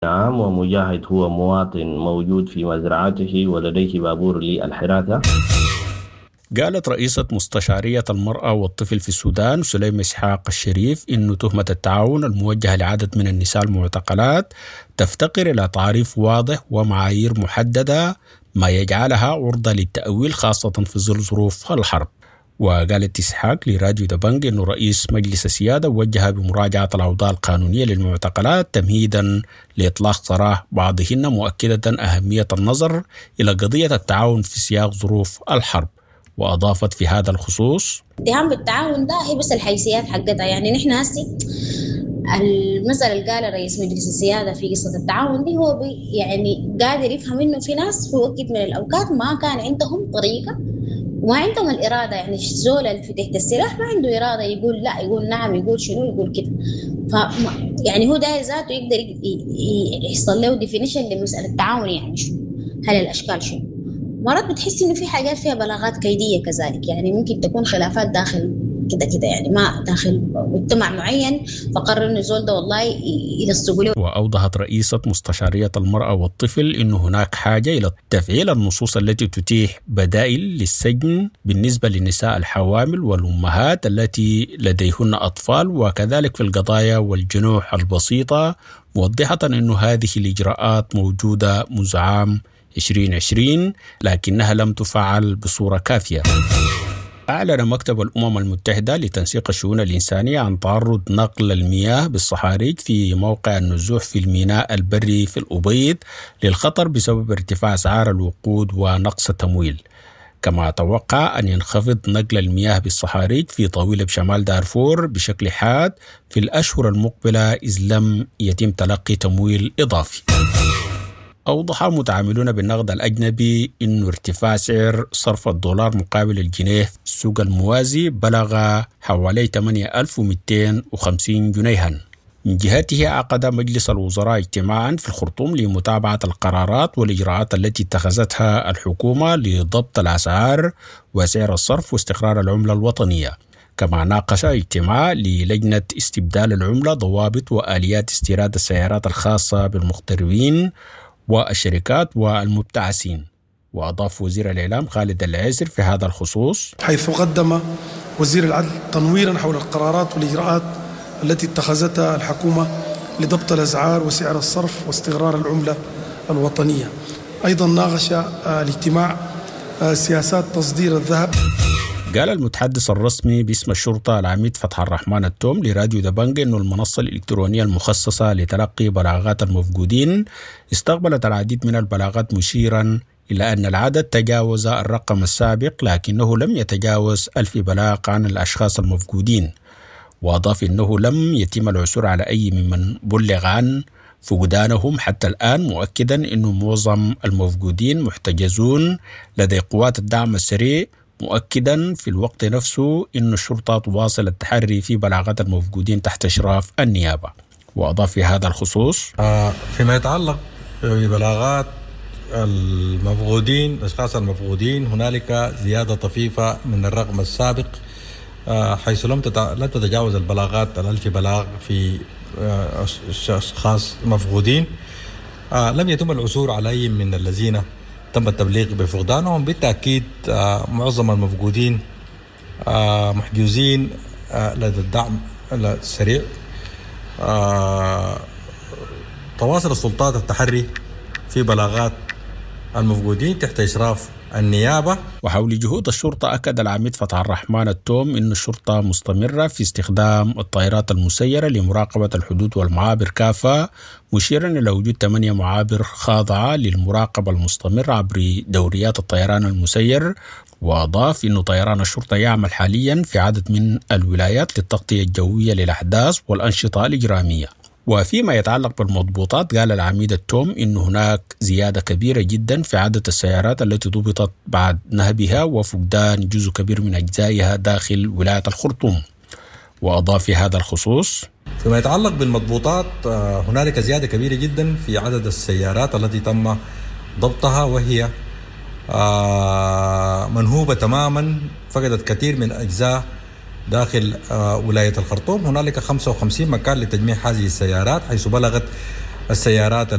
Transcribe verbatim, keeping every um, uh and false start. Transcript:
نعم، ومجاهد هو مواطن موجود في مزرعته ولديه بابور للحراثة. قالت رئيسة مستشارية المرأة والطفل في السودان سليم إسحاق الشريف إن تهمة التعاون الموجهة لعدد من النساء المعتقلات تفتقر إلى تعريف واضح ومعايير محددة، ما يجعلها عرضة للتأويل خاصة في ظل ظروف الحرب. وقالت إسحاق لراديو دبنج إنه رئيس مجلس السيادة وجه بمراجعة الأوضاع القانونية للمعتقلات تمهيدا لإطلاق سراح بعضهن، مؤكدة أهمية النظر إلى قضية التعاون في سياق ظروف الحرب. وأضافت في هذا الخصوص: اتهام بالتعاون ده هي بس الحيثيات حقتها، يعني نحن هسي المثل اللي قال رئيس مجلس السيادة في قصة التعاون دي هو بي يعني قادر يفهم إنه في ناس في وقت من الأوقات ما كان عندهم طريقة وما عندهم الإرادة، يعني زول اللي في تحت السلاح ما عنده إرادة يقول لا، يقول نعم، يقول شنو، يقول كده. ف يعني هو ده ذاته يقدر يحصل له ديفينيشن لمسألة التعاون، يعني شو هل الأشكال شنو. مرات بتحس إنه في حاجات فيها بلاغات كيدية كذلك، يعني ممكن تكون خلافات داخل كده كده، يعني ما داخل مجتمع معين فقرر إنه زول ده والله يلصقوا له. وأوضحت رئيسة مستشارية المرأة والطفل إنه هناك حاجة إلى تفعيل النصوص التي تتيح بدائل للسجن بالنسبة للنساء الحوامل والأمهات التي لديهن أطفال، وكذلك في القضايا والجنوح البسيطة، موضحة إنه هذه الإجراءات موجودة منذ عام عشرين عشرين لكنها لم تفعل بصورة كافية. أعلن مكتب الأمم المتحدة لتنسيق الشؤون الإنسانية عن تعرض نقل المياه بالصحاريج في موقع النزوح في الميناء البري في الأبيض للخطر بسبب ارتفاع أسعار الوقود ونقص التمويل. كما توقع أن ينخفض نقل المياه بالصحاريج في طويلة بشمال دارفور بشكل حاد في الأشهر المقبلة إذ لم يتم تلقي تمويل إضافي. أوضح متعاملون بالنقد الأجنبي أن ارتفاع سعر صرف الدولار مقابل الجنيه في السوق الموازي بلغ حوالي ثمانية آلاف ومئتين وخمسين جنيها. من جهته عقد مجلس الوزراء اجتماعا في الخرطوم لمتابعة القرارات والإجراءات التي اتخذتها الحكومة لضبط الأسعار وسعر الصرف واستقرار العملة الوطنية. كما ناقش اجتماع للجنة استبدال العملة ضوابط وآليات استيراد السيارات الخاصة بالمغتربين والشركات والمبتعثين. وأضاف وزير الإعلام خالد العيسر في هذا الخصوص: حيث قدم وزير العدل تنويرا حول القرارات والإجراءات التي اتخذتها الحكومة لضبط الأسعار وسعر الصرف واستقرار العملة الوطنية. أيضا ناقش الاجتماع سياسات تصدير الذهب. قال المتحدث الرسمي باسم الشرطة العميد فتح الرحمن التوم لراديو دبنج إنه المنصة الإلكترونية المخصصة لتلقي بلاغات المفقودين استقبلت العديد من البلاغات، مشيرا إلى أن العدد تجاوز الرقم السابق لكنه لم يتجاوز ألف بلاغ عن الأشخاص المفقودين. وأضاف إنه لم يتم العثور على أي ممن بلغ عن فقدانهم حتى الآن، مؤكدا إنه معظم المفقودين محتجزون لدى قوات الدعم السريع، مؤكدا في الوقت نفسه إن الشرطة تواصل التحري في بلاغات المفقودين تحت إشراف النيابة. وأضاف في هذا الخصوص: آه فيما يتعلق ببلاغات المفقودين الأشخاص المفقودين هنالك زيادة طفيفة من الرقم السابق، آه حيث لم تتجاوز البلاغات الألف بلاغ في آه أشخاص مفقودين. آه لم يتم العثور على أي من الذين تم التبليغ بفقدانهم. بالتأكيد آه معظم المفقودين آه محجوزين آه لدى الدعم السريع. آه تواصل السلطات التحري في بلاغات المفقودين تحت إشراف النيابة. وحول جهود الشرطة أكد العميد فتح الرحمن التوم إن الشرطة مستمرة في استخدام الطائرات المسيرة لمراقبة الحدود والمعابر كافة، مشيرا إلى وجود ثمانية معابر خاضعة للمراقبة المستمرة عبر دوريات الطيران المسير. وأضاف إن طيران الشرطة يعمل حاليا في عدد من الولايات للتغطية الجوية للأحداث والأنشطة الإجرامية. وفيما يتعلق بالمضبوطات، قال العميد التوم إن هناك زيادة كبيرة جدا في عدد السيارات التي ضبطت بعد نهبها وفقدان جزء كبير من أجزائها داخل ولاية الخرطوم. وأضاف في هذا الخصوص: فيما يتعلق بالمضبوطات هنالك زيادة كبيرة جدا في عدد السيارات التي تم ضبطها وهي منهوبة تماما، فقدت كثير من أجزاء داخل ولاية الخرطوم. هنالك خمسة وخمسين مكان لتجميع هذه السيارات، حيث بلغت السيارات